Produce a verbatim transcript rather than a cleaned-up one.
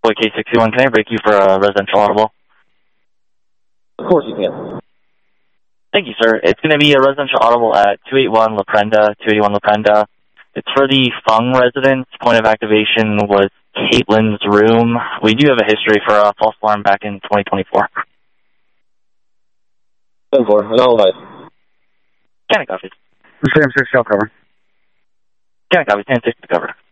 Boy K sixty-one, can I break you for a residential audible? Of course you can. Thank you, sir. It's going to be a residential audible at two eighty-one La Prenda, two eighty-one La Prenda. It's for the Fung residence. Point of activation was Caitlin's room. We do have a history for a false alarm back in twenty twenty-four. ten four, and all right. Can I copy? Sam six, shell cover. Can I copy? ten six to cover.